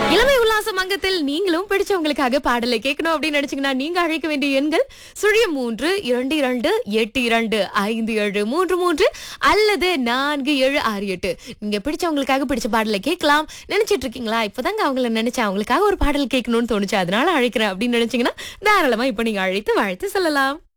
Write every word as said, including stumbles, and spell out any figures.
இளமை உல்லாச மங்கத்தில் நீங்களும் பிடிச்சவங்களுக்காக பாடலை கேட்கணும் அப்படின்னு நினைச்சீங்கன்னா நீங்க அழைக்க வேண்டிய எண்கள் சுழியம் மூன்று இரண்டு இரண்டு எட்டு இரண்டு ஐந்து ஏழு மூன்று மூன்று அல்லது நான்கு ஏழு ஆறு எட்டு. நீங்க பிடிச்சவங்களுக்காக பிடிச்ச பாடலை கேட்கலாம் நினைச்சிட்டு இருக்கீங்களா? இப்பதாங்க அவங்கள நினைச்சா அவங்களுக்காக ஒரு பாடல் கேட்கணும்னு தோணுச்சு, அதனால அழைக்கிறேன் அப்படின்னு நினைச்சீங்கன்னா தாராளமா இப்ப நீங்க அழைத்து வாழ்த்து சொல்லலாம்.